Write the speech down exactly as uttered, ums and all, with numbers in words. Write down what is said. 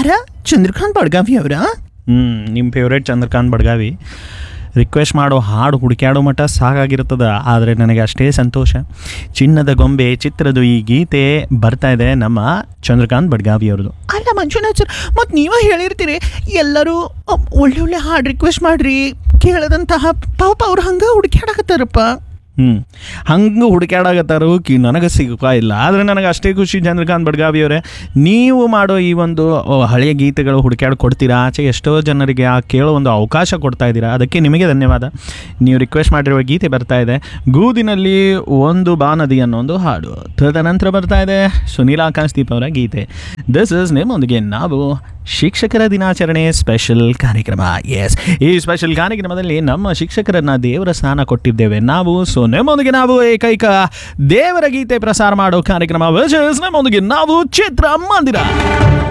ಯಾರ ಚಂದ್ರಕಾಂತ್ ಬಡ್ಗಾವಿ ಅವರ? ಹ್ಞೂ ನಿಮ್ಮ ಫೇವ್ರೇಟ್ ಚಂದ್ರಕಾಂತ್ ಬಡ್ಗಾವಿ ರಿಕ್ವೆಸ್ಟ್ ಮಾಡೋ ಹಾಡು ಹುಡುಕ್ಯಾಡೋ ಮಟ್ಟ ಸಾಕಾಗಿರ್ತದೆ. ಆದರೆ ನನಗೆ ಅಷ್ಟೇ ಸಂತೋಷ. ಚಿನ್ನದ ಗೊಂಬೆ ಚಿತ್ರದ ಈ ಗೀತೆ ಬರ್ತಾ ಇದೆ ನಮ್ಮ ಚಂದ್ರಕಾಂತ್ ಬಡ್ಗಾವಿ ಅವ್ರದ್ದು. ಅಲ್ಲ ಮಂಜುನಾಥ್ ಸರ್, ಮತ್ತು ನೀವೇ ಹೇಳಿರ್ತೀರಿ ಎಲ್ಲರೂ ಒಳ್ಳೆ ಒಳ್ಳೆ ಹಾಡು ರಿಕ್ವೆಸ್ಟ್ ಮಾಡಿರಿ ಕೇಳದಂತಹ ಪಾಪ ಅವ್ರು ಹಂಗೆ ಹುಡುಕ್ಯಾಡಕತ್ತಾರಪ್ಪ. ಹ್ಞೂ ಹಂಗೆ ಹುಡುಕ್ಯಾಡಕತ್ತಾರು ಕಿ ನನಗೆ ಸಿಗಪ್ಪ ಇಲ್ಲ. ಆದರೆ ನನಗೆ ಅಷ್ಟೇ ಖುಷಿ ಚಂದ್ರಕಾಂತ್ ಬಡ್ಗಾವಿ ಅವರೇ, ನೀವು ಮಾಡೋ ಈ ಒಂದು ಹಳೆಯ ಗೀತೆಗಳು ಹುಡುಕ್ಯಾಡ ಕೊಡ್ತೀರಾ, ಆಚೆ ಎಷ್ಟೋ ಜನರಿಗೆ ಆ ಕೇಳೋ ಒಂದು ಅವಕಾಶ ಕೊಡ್ತಾ ಇದ್ದೀರಾ, ಅದಕ್ಕೆ ನಿಮಗೆ ಧನ್ಯವಾದ. ನೀವು ರಿಕ್ವೆಸ್ಟ್ ಮಾಡಿರುವ ಗೀತೆ ಬರ್ತಾ ಇದೆ ಗೂದಿನಲ್ಲಿ ಒಂದು ಬಾನದಿ ಅನ್ನೋ ಒಂದು ಹಾಡು. ತದನಂತರ ಬರ್ತಾ ಇದೆ ಸುನೀಲ್ ಆಕಾಶ್ ದೀಪ್ ಅವರ ಗೀತೆ. ದಿಸ್ ಇಸ್ ನಿಮ್ಮೊಂದಿಗೆ ನಾವು ಶಿಕ್ಷಕರ ದಿನಾಚರಣೆ ಸ್ಪೆಷಲ್ ಕಾರ್ಯಕ್ರಮ. ಎಸ್, ಈ ಸ್ಪೆಷಲ್ ಕಾರ್ಯಕ್ರಮದಲ್ಲಿ ನಮ್ಮ ಶಿಕ್ಷಕರನ್ನ ದೇವರ ಸ್ಥಾನ ಕೊಟ್ಟಿದ್ದೇವೆ ನಾವು. ಸೊ ನಿಮ್ಮೊಂದಿಗೆ ನಾವು ಏಕೈಕ ದೇವರ ಗೀತೆ ಪ್ರಸಾರ ಮಾಡೋ ಕಾರ್ಯಕ್ರಮ ವಿಚ್ ಇಸ್ ನಿಮ್ಮೊಂದಿಗೆ ನಾವು ಚಿತ್ರ ಮಂದಿರ.